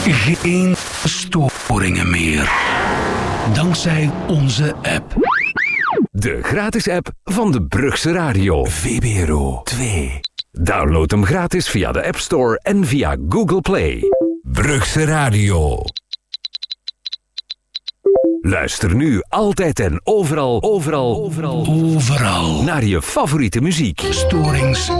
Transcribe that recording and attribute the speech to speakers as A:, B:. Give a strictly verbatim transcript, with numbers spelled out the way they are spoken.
A: Geen storingen meer. Dankzij onze app.
B: De gratis app van de Brugse Radio.
A: V B R O twee.
B: Download hem gratis via de App Store en via Google Play.
A: Brugse Radio.
B: Luister nu altijd en overal, overal, overal,
A: overal
B: naar je favoriete muziek.
A: Storings